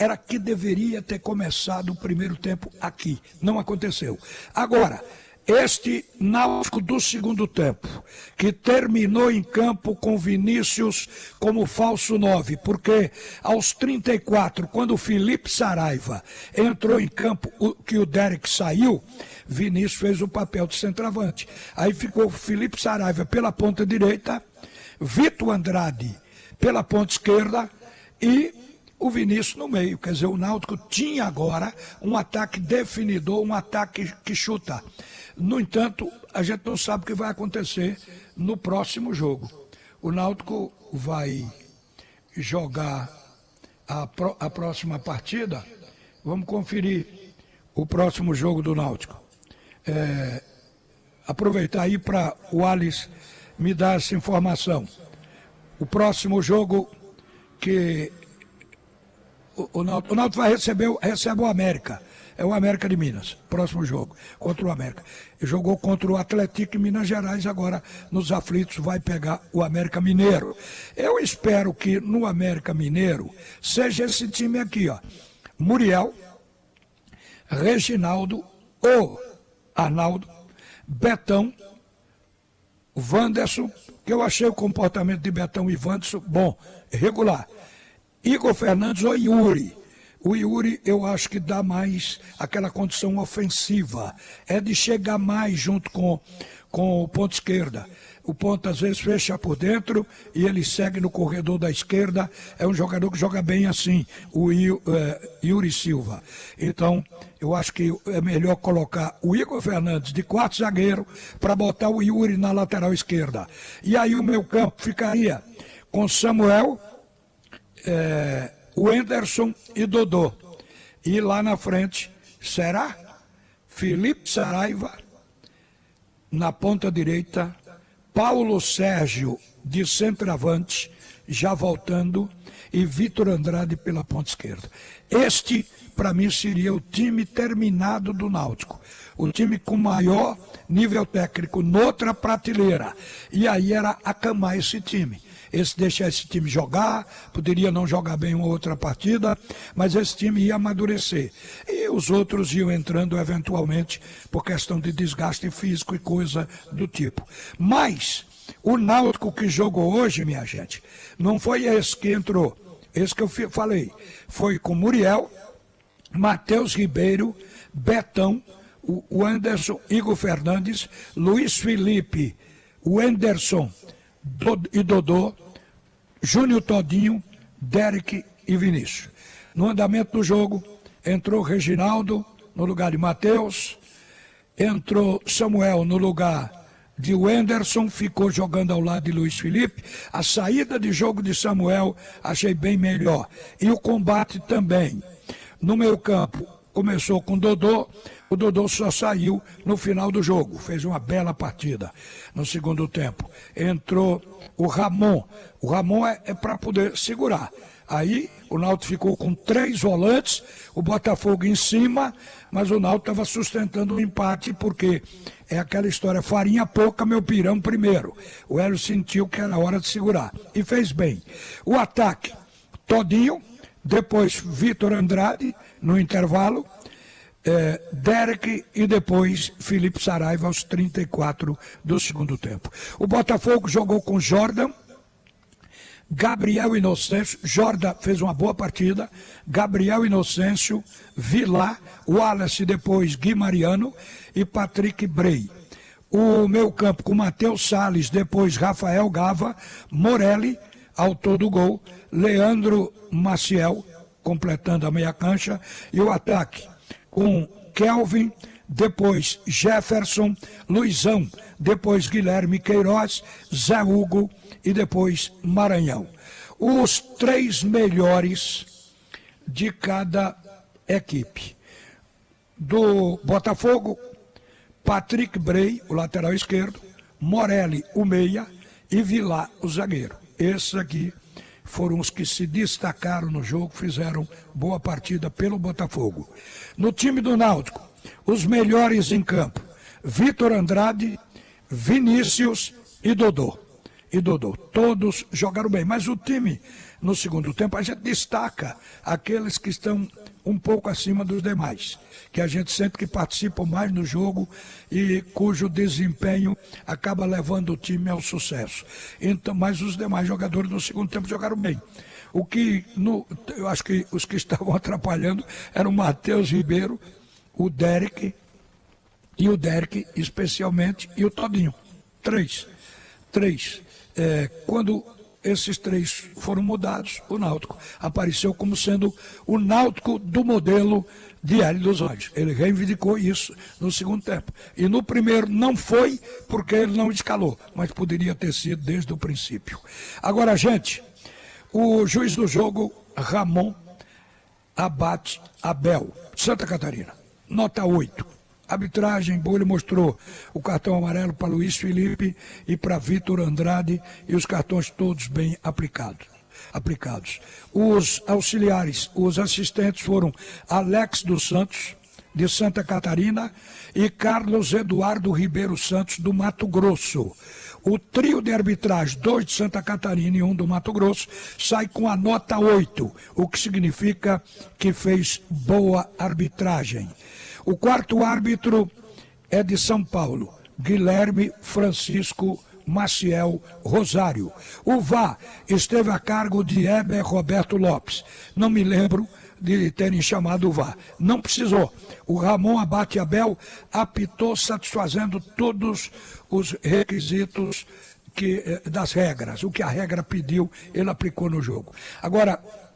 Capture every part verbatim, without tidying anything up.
era que deveria ter começado o primeiro tempo aqui. Não aconteceu. Agora, este Náutico do segundo tempo, que terminou em campo com Vinícius como falso nove, porque aos trinta e quatro, quando o Felipe Saraiva entrou em campo, o, que o Derek saiu, Vinícius fez o papel de centroavante. Aí ficou Felipe Saraiva pela ponta direita, Vitor Andrade pela ponta esquerda e o Vinícius no meio. Quer dizer, o Náutico tinha agora um ataque definidor, um ataque que chuta. No entanto, a gente não sabe o que vai acontecer no próximo jogo. O Náutico vai jogar a, pro, a próxima partida. Vamos conferir o próximo jogo do Náutico. É, aproveitar aí para o Alisson me dar essa informação. O próximo jogo que o, o, Náutico, o Náutico vai receber recebe o América. É o América de Minas, próximo jogo, contra o América. Ele jogou contra o Atlético em Minas Gerais, agora nos aflitos vai pegar o América Mineiro. Eu espero que no América Mineiro seja esse time aqui, ó. Muriel, Reginaldo, ou Arnaldo, Betão, Wanderson, que eu achei o comportamento de Betão e Wanderson bom, regular. Igor Fernandes ou Yuri. O Yuri, eu acho que dá mais aquela condição ofensiva. É de chegar mais junto com, com o ponto esquerda. O ponto às vezes fecha por dentro e ele segue no corredor da esquerda. É um jogador que joga bem assim, o Yuri Silva. Então, eu acho que é melhor colocar o Igor Fernandes de quarto zagueiro para botar o Yuri na lateral esquerda. E aí o meu campo ficaria com Samuel, é, o Anderson e Dodô. E lá na frente, será Felipe Saraiva, na ponta direita, Paulo Sérgio de centroavante, já voltando, e Vitor Andrade pela ponta esquerda. Este, para mim, seria o time terminado do Náutico. O time com maior nível técnico, noutra prateleira. E aí era acamar esse time. Esse deixar esse time jogar, poderia não jogar bem uma outra partida, mas esse time ia amadurecer. E os outros iam entrando eventualmente por questão de desgaste físico e coisa do tipo. Mas o Náutico que jogou hoje, minha gente, não foi esse que entrou. Esse que eu falei. Foi com Muriel, Matheus Ribeiro, Betão, o Anderson, Igor Fernandes, Luiz Felipe, o Anderson e Dodô, Júnior Todinho, Derek e Vinícius. No andamento do jogo, entrou Reginaldo no lugar de Matheus, entrou Samuel no lugar de Wenderson, ficou jogando ao lado de Luiz Felipe. A saída de jogo de Samuel achei bem melhor. E o combate também. No meio campo, começou com Dodô. O Dodô só saiu no final do jogo, fez uma bela partida no segundo tempo. Entrou o Ramon, o Ramon é, é para poder segurar. Aí o Náutico ficou com três volantes, o Botafogo em cima, mas o Náutico estava sustentando o empate, porque é aquela história, farinha pouca, meu pirão primeiro. O Hélio sentiu que era hora de segurar, e fez bem. O ataque, Todinho, depois Vitor Andrade, no intervalo, É, Derek e depois Felipe Saraiva aos trinta e quatro do segundo tempo. O Botafogo jogou com Jordan, Gabriel Inocêncio. Jordan fez uma boa partida. Gabriel Inocêncio, Vilar, Wallace, depois Gui Mariano e Patrick Bray. O meio campo com Matheus Salles, depois Rafael Gava, Morelli, autor do gol, Leandro Maciel, completando a meia cancha, e o ataque com Kelvin, depois Jefferson, Luizão, depois Guilherme Queiroz, Zé Hugo e depois Maranhão. Os três melhores de cada equipe. Do Botafogo, Patrick Bray, o lateral esquerdo, Morelli, o meia, e Vilar, o zagueiro. Esses aqui foram os que se destacaram no jogo, fizeram boa partida pelo Botafogo. No time do Náutico, os melhores em campo, Vitor Andrade, Vinícius e Dodô. e Dodô. Todos jogaram bem, mas o time, no segundo tempo, a gente destaca aqueles que estão um pouco acima dos demais, que a gente sente que participam mais no jogo e cujo desempenho acaba levando o time ao sucesso. Então, mas os demais jogadores no segundo tempo jogaram bem. O que, no, eu acho que os que estavam atrapalhando eram o Matheus Ribeiro, o Derek, e o Derek especialmente, e o Todinho. Três. Três. É, quando esses três foram mudados, o Náutico apareceu como sendo o Náutico do modelo de Hélio dos Anjos. Ele reivindicou isso no segundo tempo. E no primeiro não foi porque ele não escalou, mas poderia ter sido desde o princípio. Agora, gente, o juiz do jogo, Ramon Abate Abel, Santa Catarina, nota oito. Arbitragem boa, ele mostrou o cartão amarelo para Luiz Felipe e para Vitor Andrade e os cartões todos bem aplicados. aplicados. Os auxiliares, os assistentes foram Alex dos Santos, de Santa Catarina, e Carlos Eduardo Ribeiro Santos, do Mato Grosso. O trio de arbitragem, dois de Santa Catarina e um do Mato Grosso, sai com a nota oito, o que significa que fez boa arbitragem. O quarto árbitro é de São Paulo, Guilherme Francisco Maciel Rosário. O V A R esteve a cargo de Heber Roberto Lopes. Não me lembro de terem chamado o V A R. Não precisou. O Ramon Abate Abel apitou satisfazendo todos os requisitos que, das regras. O que a regra pediu, ele aplicou no jogo. Agora,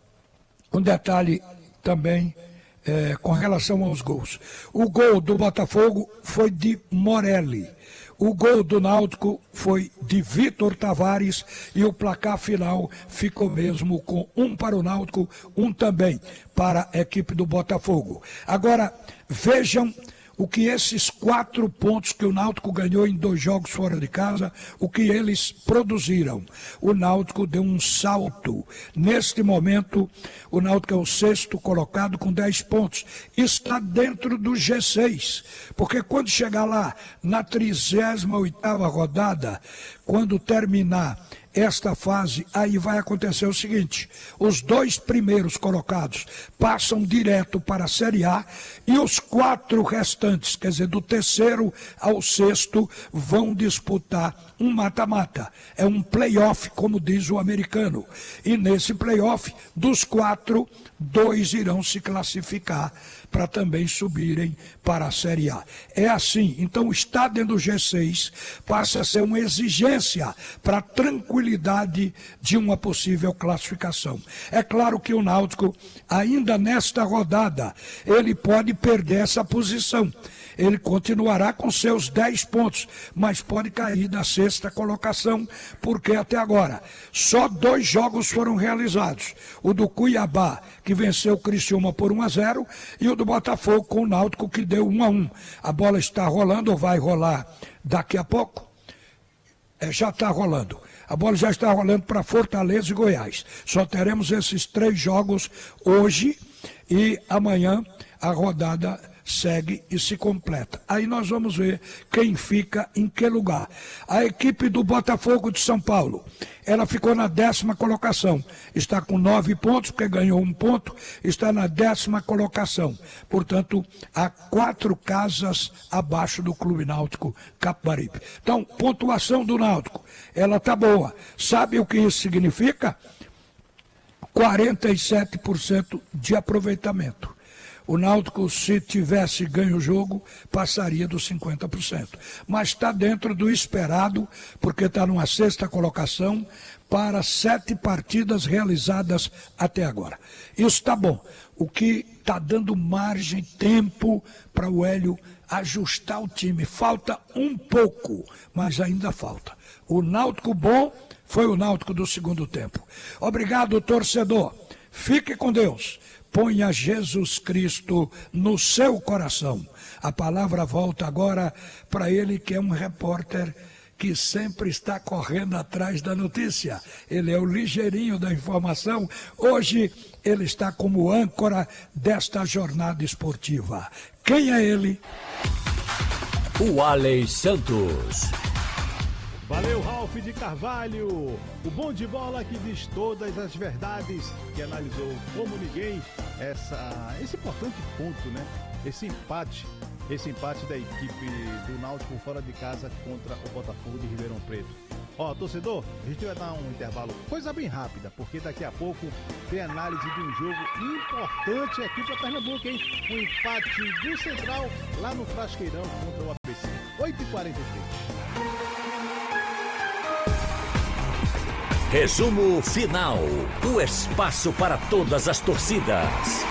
um detalhe também é, com relação aos gols. O gol do Botafogo foi de Morelli. O gol do Náutico foi de Vitor Tavares e o placar final ficou mesmo com um para o Náutico, um também para a equipe do Botafogo. Agora, vejam o que esses quatro pontos que o Náutico ganhou em dois jogos fora de casa, o que eles produziram. O Náutico deu um salto. Neste momento, o Náutico é o sexto colocado com dez pontos. Está dentro do G seis, porque quando chegar lá, na trigésima oitava rodada, quando terminar esta fase, aí vai acontecer o seguinte: os dois primeiros colocados passam direto para a Série A e os quatro restantes, quer dizer, do terceiro ao sexto, vão disputar um mata-mata. É um play-off, como diz o americano. E nesse play-off, dos quatro, dois irão se classificar para também subirem para a Série A. É assim, então estar dentro do G seis passa a ser uma exigência para a tranquilidade de uma possível classificação. É claro que o Náutico, ainda nesta rodada, ele pode perder essa posição. Ele continuará com seus dez pontos, mas pode cair da sexta colocação, porque até agora só dois jogos foram realizados. O do Cuiabá, que venceu o Criciúma por um a zero, e o do Botafogo com o Náutico, que deu um a um. A bola está rolando, ou vai rolar daqui a pouco? É, já está rolando. A bola já está rolando para Fortaleza e Goiás. Só teremos esses três jogos hoje e amanhã a rodada segue e se completa. Aí nós vamos ver quem fica em que lugar. A equipe do Botafogo de São Paulo, ela ficou na décima colocação. Está com nove pontos, porque ganhou um ponto, está na décima colocação. Portanto, há quatro casas abaixo do Clube Náutico Capibaribe. Então, pontuação do Náutico, ela está boa. Sabe o que isso significa? quarenta e sete por cento de aproveitamento. O Náutico, se tivesse ganho o jogo, passaria dos cinquenta por cento. Mas está dentro do esperado, porque está numa sexta colocação para sete partidas realizadas até agora. Isso está bom. O que está dando margem, tempo para o Hélio ajustar o time. Falta um pouco, mas ainda falta. O Náutico bom foi o Náutico do segundo tempo. Obrigado, torcedor. Fique com Deus. Ponha Jesus Cristo no seu coração. A palavra volta agora para ele, que é um repórter que sempre está correndo atrás da notícia. Ele é o ligeirinho da informação. Hoje ele está como âncora desta jornada esportiva. Quem é ele? O Alex Santos. Valeu, Ralf de Carvalho, o bom de bola que diz todas as verdades, que analisou como ninguém essa, esse importante ponto, né? Esse empate, esse empate da equipe do Náutico fora de casa contra o Botafogo de Ribeirão Preto. Ó, torcedor, a gente vai dar um intervalo, coisa bem rápida, porque daqui a pouco tem análise de um jogo importante aqui para Pernambuco, hein? Um empate do Central lá no Frasqueirão contra o A B C. oito e quarenta e três. Resumo final. O espaço para todas as torcidas.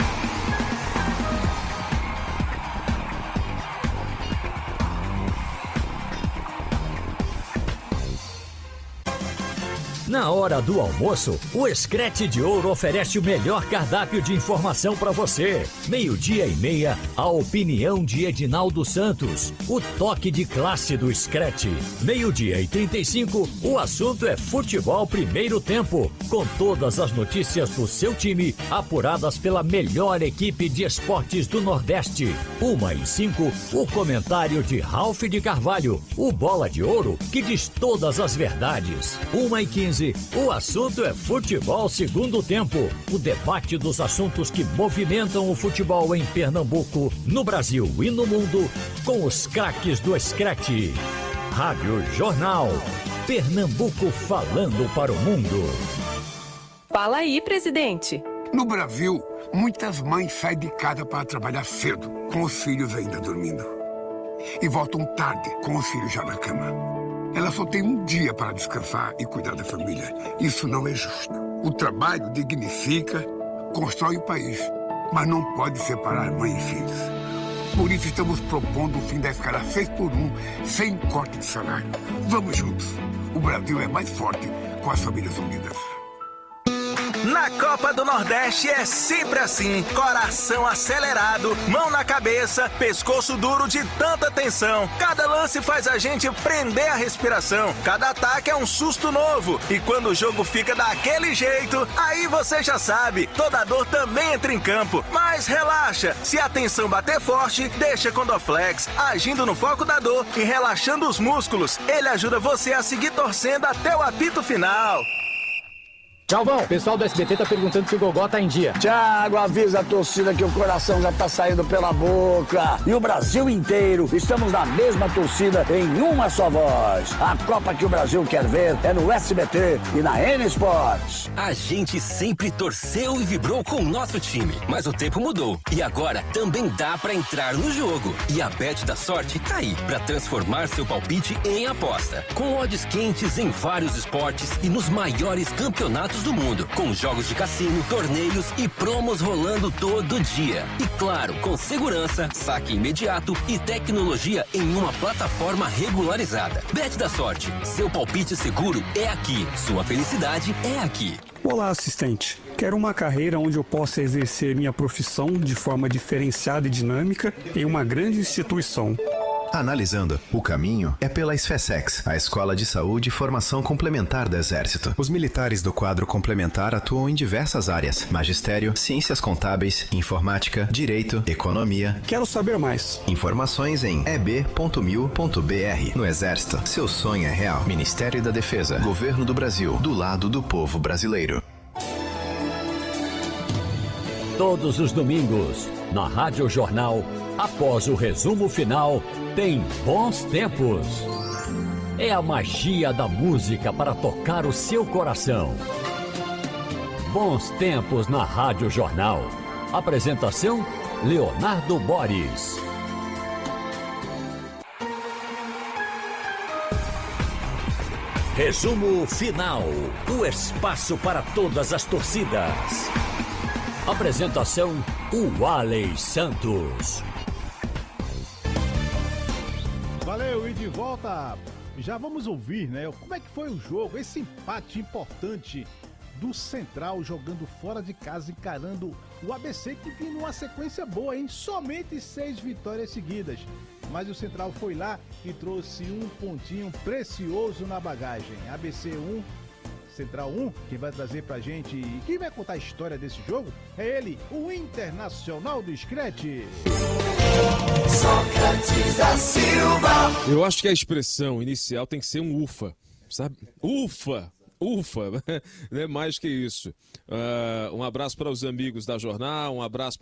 Na hora do almoço, o Screte de Ouro oferece o melhor cardápio de informação para você. Meio-dia e meia, a opinião de Edinaldo Santos. O toque de classe do Screte. Meio-dia e trinta e cinco, o assunto é futebol primeiro tempo. Com todas as notícias do seu time, apuradas pela melhor equipe de esportes do Nordeste. Uma e cinco, o comentário de Ralf de Carvalho. O Bola de Ouro, que diz todas as verdades. Uma e quinze, o assunto é futebol segundo tempo. O debate dos assuntos que movimentam o futebol em Pernambuco, no Brasil e no mundo, com os craques do Screte. Rádio Jornal. Pernambuco falando para o mundo. Fala aí, presidente. No Brasil, muitas mães saem de casa para trabalhar cedo, com os filhos ainda dormindo. E voltam tarde, com os filhos já na cama. Ela só tem um dia para descansar e cuidar da família. Isso não é justo. O trabalho dignifica, constrói o país, mas não pode separar mãe e filhos. Por isso estamos propondo o fim da escala seis por um, sem corte de salário. Vamos juntos. O Brasil é mais forte com as famílias unidas. Na Copa do Nordeste é sempre assim, coração acelerado, mão na cabeça, pescoço duro de tanta tensão. Cada lance faz a gente prender a respiração, cada ataque é um susto novo. E quando o jogo fica daquele jeito, aí você já sabe, toda dor também entra em campo. Mas relaxa, se a tensão bater forte, deixa com Dorflex, agindo no foco da dor e relaxando os músculos. Ele ajuda você a seguir torcendo até o apito final. Galvão, o pessoal do S B T tá perguntando se o Gogó tá em dia. Thiago, avisa a torcida que o coração já tá saindo pela boca. E o Brasil inteiro, estamos na mesma torcida em uma só voz. A Copa que o Brasil quer ver é no S B T e na N Sports. A gente sempre torceu e vibrou com o nosso time, mas o tempo mudou. E agora também dá pra entrar no jogo. E a Bet da Sorte tá aí pra transformar seu palpite em aposta. Com odds quentes em vários esportes e nos maiores campeonatos do mundo, com jogos de cassino, torneios e promos rolando todo dia. E claro, com segurança, saque imediato e tecnologia em uma plataforma regularizada. Bet da Sorte, seu palpite seguro é aqui, sua felicidade é aqui. Olá, assistente. Quero uma carreira onde eu possa exercer minha profissão de forma diferenciada e dinâmica em uma grande instituição. Analisando, o caminho é pela SFESEX, a Escola de Saúde e Formação Complementar do Exército. Os militares do quadro complementar atuam em diversas áreas: magistério, ciências contábeis, informática, direito, economia. Quero saber mais. Informações em e b ponto mil ponto b r. No Exército, seu sonho é real. Ministério da Defesa, Governo do Brasil, do lado do povo brasileiro. Todos os domingos, na Rádio Jornal, após o resumo final, tem Bons Tempos. É a magia da música para tocar o seu coração. Bons Tempos na Rádio Jornal. Apresentação, Leonardo Boris. Resumo final. O espaço para todas as torcidas. Apresentação, o Alex Santos. Valeu, e de volta. Já vamos ouvir, né? Como é que foi o jogo, esse empate importante do Central jogando fora de casa, encarando o A B C, que vinha numa sequência boa, hein? Somente seis vitórias seguidas. Mas o Central foi lá e trouxe um pontinho precioso na bagagem. A B C um, Central um, quem vai trazer pra gente e quem vai contar a história desse jogo é ele, o Internacional do Screte. Sócrates da Silva. Eu acho que a expressão inicial tem que ser um ufa. sabe? Ufa! Ufa! Não é mais que isso. Uh, um abraço para os amigos da Jornal, um abraço